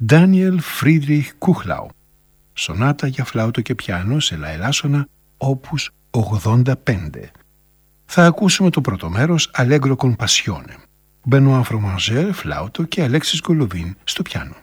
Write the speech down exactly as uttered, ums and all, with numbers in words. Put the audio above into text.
Ντάνιελ Φρίντριχ Κούχλαου. Σονάτα για φλάουτο και πιάνο σε λαελάσονα όπους ογδόντα πέντε. Θα ακούσουμε το πρώτο μέρος Allegro con passione. Μπενουά Φρομαζέρ φλάουτο και Αλέξης Γκολοβίν στο πιάνο.